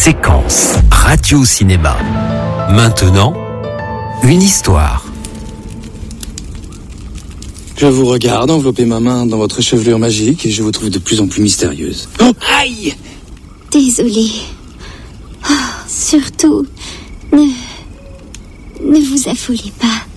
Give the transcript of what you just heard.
Séquence radio-cinéma. Maintenant, une histoire. Je vous regarde envelopper ma main dans votre chevelure magique et je vous trouve de plus en plus mystérieuse. Oh, aïe! Désolée. Oh, surtout, ne vous affolez pas.